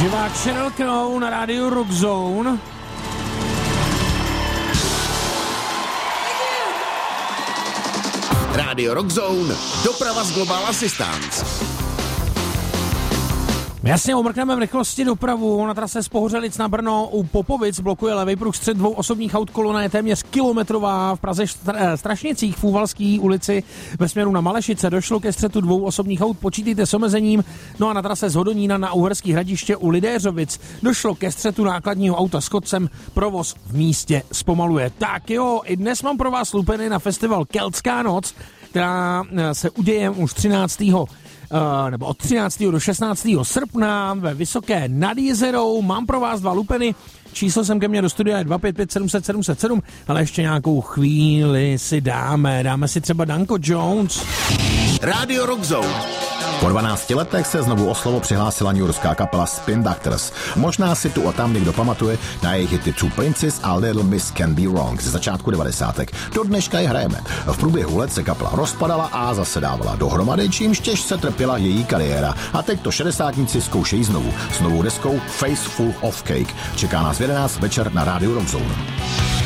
Živá Sheryl Crow na rádiu Rock Zone. Rádio Rock Zone, doprava z Global Assistance. Jasně, umrkneme v rychlosti dopravu. Na trase z Pohořelic na Brno u Popovic blokuje levej pruh střed dvou osobních aut. Kolona je téměř kilometrová. V Praze Strašnicích v Úvalský ulici ve směru na Malešice došlo ke střetu dvou osobních aut. Počítejte s omezením. No a na trase z Hodonína na Uherský Hradiště u Lidéřovic došlo ke střetu nákladního auta s chodcem. Provoz v místě zpomaluje. Tak jo, i dnes mám pro vás lupeny na festival Keltská noc, která se uděje už 13. nebo od 13. do 16. srpna ve Vysoké nad Jizerou. Mám pro vás dva lupeny. Číslo sem ke mně do studia je 255 700 707, ale ještě nějakou chvíli si dáme si třeba Danko Jones. Rádio Rock Zone. Po 12 letech se znovu o slovo přihlásila newyorská kapela Spin Doctors. Možná si tu a tam někdo pamatuje na jejich hity Two Princes a Little Miss Can Be Wrong ze začátku 90. Do dneška je hrajeme. V průběhu let se kapela rozpadala a zase dávala dohromady, čímž těžce trpěla její kariéra. A teď to šedesátníci zkoušejí znovu. S novou deskou Face Full of Cake. Čeká nás v 11 večer na rádiu Rock Zone.